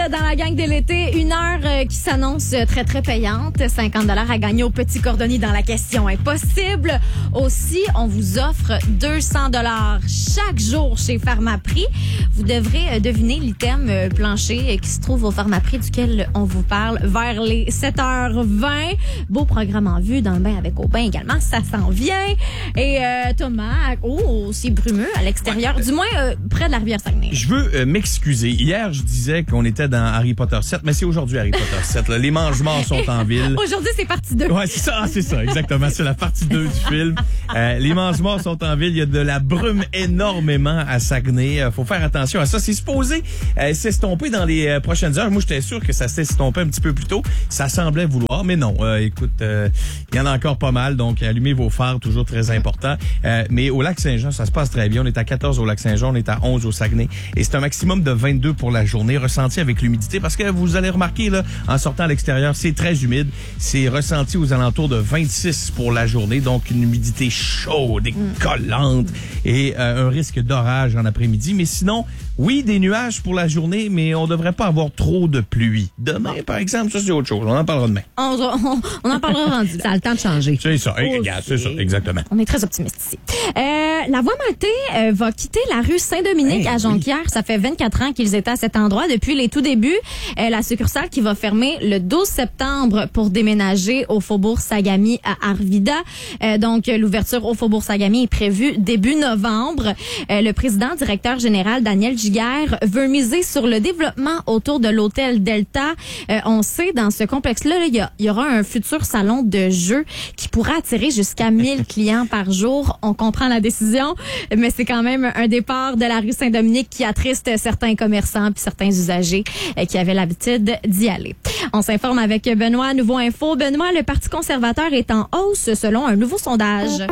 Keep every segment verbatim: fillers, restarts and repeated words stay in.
Dans la gang de l'été, une heure euh, qui s'annonce très, très payante. cinquante dollars à gagner au Petit Cordonnier dans la question impossible. Aussi, on vous offre deux cents dollars chaque jour chez Pharmaprix. Vous devrez euh, deviner l'item euh, plancher euh, qui se trouve au Pharmaprix duquel on vous parle vers les sept heures vingt. Beau programme en vue dans le bain avec Aubin également, ça s'en vient. Et euh, Thomas, oh, c'est brumeux à l'extérieur, ouais, du moins euh, près de la rivière Saguenay. Je veux euh, m'excuser. Hier, je disais qu'on était dans Harry Potter sept, mais c'est aujourd'hui Harry Potter sept. Là. Les Mange-Morts sont en ville. Aujourd'hui, c'est partie deux. Ouais, c'est ça, ah, c'est ça, exactement. C'est la partie deux du film. Euh, les Mange-Morts sont en ville. Il y a de la brume énormément à Saguenay. Euh, faut faire attention à ça. C'est supposé euh, s'estomper dans les euh, prochaines heures. Moi, j'étais sûr que ça s'estompait un petit peu plus tôt. Ça semblait vouloir, mais non. Euh, écoute, euh, il y en a encore pas mal, donc allumez vos phares, toujours très important. Euh, mais au Lac-Saint-Jean, ça se passe très bien. On est à quatorze au Lac-Saint-Jean, on est à onze au Saguenay. Et c'est un maximum de vingt-deux pour la journée, ressenti avec l'humidité, parce que vous allez remarquer, là, en sortant à l'extérieur, c'est très humide. C'est ressenti aux alentours de vingt-six pour la journée, donc une humidité chaude et collante et euh, un risque d'orage en après-midi. Mais sinon, oui, des nuages pour la journée, mais on devrait pas avoir trop de pluie. Demain, par exemple, ça, c'est autre chose. On en parlera demain. On, on, on en parlera rendu. Ça a le temps de changer. C'est ça, okay. Regarde, c'est ça, exactement. On est très optimistes ici. Euh, la Voie maltais euh, va quitter la rue Saint-Dominique hey, à Jonquière. Oui. Ça fait vingt-quatre ans qu'ils étaient à cet endroit depuis les tout débuts. Euh, la succursale qui va fermer le douze septembre pour déménager au Faubourg Sagami à Arvida. Euh, donc, l'ouverture au Faubourg Sagami est prévue début novembre. Euh, le président directeur général Daniel Giguère veut miser sur le développement autour de l'hôtel Delta. Euh, on sait, dans ce complexe-là, il y, y aura un futur salon de jeux qui pourra attirer jusqu'à mille clients par jour. On comprend la décision, mais c'est quand même un départ de la rue Saint-Dominique qui attriste certains commerçants puis certains usagers euh, qui avaient l'habitude d'y aller. On s'informe avec Benoît, Nouveau Info. Benoît, le Parti conservateur est en hausse selon un nouveau sondage.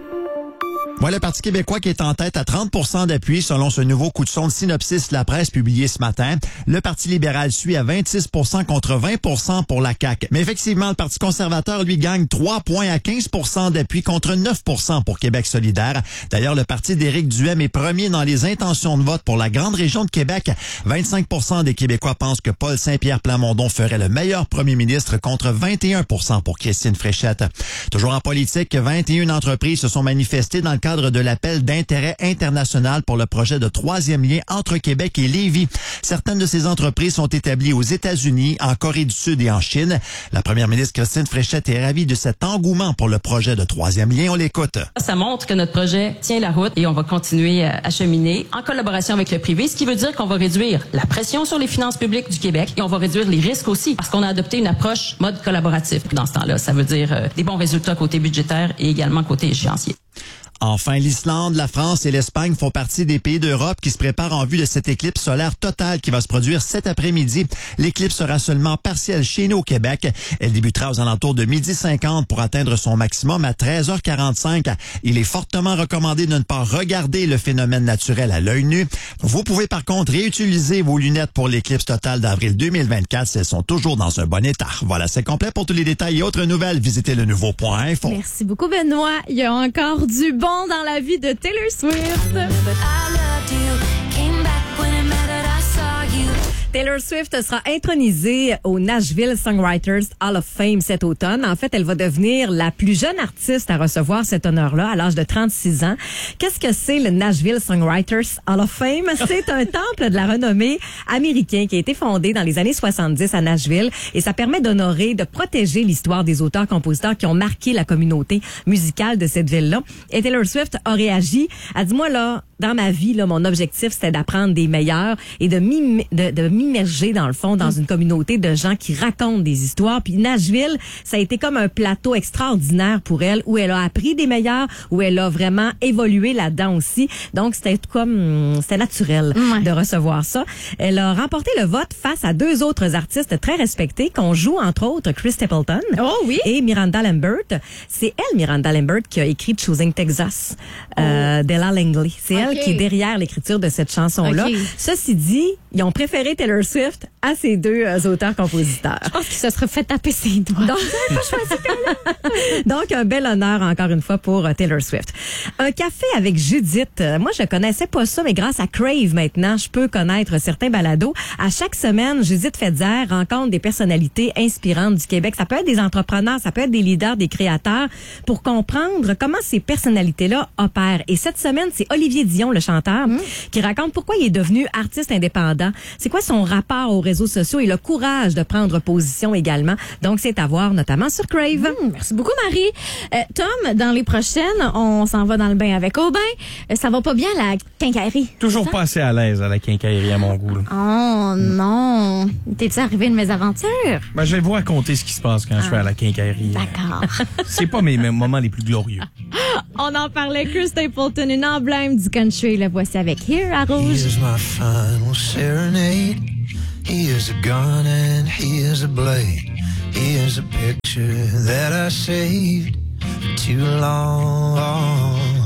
Ouais, le Parti québécois qui est en tête à trente pour cent d'appui selon ce nouveau coup de sonde Synopsis La Presse publié ce matin. Le Parti libéral suit à vingt-six pour cent contre vingt pour cent pour la C A Q. Mais effectivement, le Parti conservateur, lui, gagne trois points à quinze pour cent d'appui contre neuf pour cent pour Québec solidaire. D'ailleurs, le Parti d'Éric Duhaime est premier dans les intentions de vote pour la grande région de Québec. vingt-cinq pour cent des Québécois pensent que Paul Saint-Pierre Plamondon ferait le meilleur premier ministre contre vingt et un pour cent pour Christine Fréchette. Toujours en politique, vingt et une entreprises se sont manifestées dans le cadre de l'appel d'intérêt international pour le projet de troisième lien entre Québec et Lévis. Certaines de ces entreprises sont établies aux États-Unis, en Corée du Sud et en Chine. La première ministre Christine Fréchette est ravie de cet engouement pour le projet de troisième lien. On l'écoute. Ça montre que notre projet tient la route et on va continuer à cheminer en collaboration avec le privé, ce qui veut dire qu'on va réduire la pression sur les finances publiques du Québec et on va réduire les risques aussi parce qu'on a adopté une approche mode collaboratif. Dans ce temps-là, ça veut dire euh, des bons résultats côté budgétaire et également côté échéancier. Enfin, l'Islande, la France et l'Espagne font partie des pays d'Europe qui se préparent en vue de cette éclipse solaire totale qui va se produire cet après-midi. L'éclipse sera seulement partielle chez nous au Québec. Elle débutera aux alentours de midi cinquante pour atteindre son maximum à treize heures quarante-cinq. Il est fortement recommandé de ne pas regarder le phénomène naturel à l'œil nu. Vous pouvez par contre réutiliser vos lunettes pour l'éclipse totale d'avril deux mille vingt-quatre si elles sont toujours dans un bon état. Voilà, c'est complet. Pour tous les détails et autres nouvelles, visitez le nouveau point info. Merci beaucoup, Benoît. Il y a encore du bon dans la vie de Taylor Swift. Taylor Swift sera intronisée au Nashville Songwriters Hall of Fame cet automne. En fait, elle va devenir la plus jeune artiste à recevoir cet honneur-là à l'âge de trente-six ans. Qu'est-ce que c'est le Nashville Songwriters Hall of Fame? C'est un temple de la renommée américain qui a été fondé dans les années soixante-dix à Nashville et ça permet d'honorer, de protéger l'histoire des auteurs-compositeurs qui ont marqué la communauté musicale de cette ville-là. Et Taylor Swift a réagi. Elle dit, moi, là, dans ma vie, là, mon objectif, c'était d'apprendre des meilleurs et de m'im- de, de m'immerger, dans le fond, dans une communauté de gens qui racontent des histoires. Puis Nashville, ça a été comme un plateau extraordinaire pour elle, où elle a appris des meilleurs, où elle a vraiment évolué là-dedans aussi. Donc, c'était comme, c'était naturel ouais. de recevoir ça. Elle a remporté le vote face à deux autres artistes très respectés, qu'on joue, entre autres, Chris Stapleton. Oh oui! Et Miranda Lambert. C'est elle, Miranda Lambert, qui a écrit Choosing Texas, euh, oh. d'Ella Langley. C'est okay. Ok. qui est derrière l'écriture de cette chanson-là. Ok. Ceci dit, ils ont préféré Taylor Swift à ces deux euh, auteurs-compositeurs. Je pense qu'il se serait fait taper ses doigts. Donc, Donc, un bel honneur encore une fois pour euh, Taylor Swift. Un café avec Judith. Euh, moi, je connaissais pas ça, mais grâce à Crave maintenant, je peux connaître certains balados. À chaque semaine, Judith Fetzer rencontre des personnalités inspirantes du Québec. Ça peut être des entrepreneurs, ça peut être des leaders, des créateurs, pour comprendre comment ces personnalités-là opèrent. Et cette semaine, c'est Olivier Dion, le chanteur, mmh. qui raconte pourquoi il est devenu artiste indépendant. C'est quoi son rapport aux réseaux sociaux et le courage de prendre position également. Donc, c'est à voir notamment sur Crave. Mmh, merci beaucoup, Marie. Euh, Tom, dans les prochaines, on s'en va dans le bain avec Aubin. Euh, ça va pas bien, la quincaillerie? Toujours pas assez à l'aise à la quincaillerie, à mon goût. Là. Oh non. T'es-tu arrivé de mes aventures? Ben, je vais vous raconter ce qui se passe quand ah. je vais à la quincaillerie. D'accord. C'est pas mes, mes moments les plus glorieux. On en parlait, Chris Stapleton, une emblème du country. Le voici avec Here à Rouge. Here's my final serenade. Here's a gun and here's a blade. Here's a picture that I saved too long.